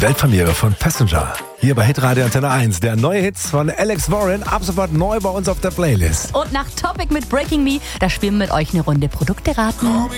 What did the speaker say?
Weltpremiere von Passenger. Hier bei Hitradio Antenne 1. Der neue Hits von Alex Warren. Ab sofort neu bei uns auf der Playlist. Und nach Topic mit Breaking Me, da spielen wir mit euch eine Runde Produkte raten.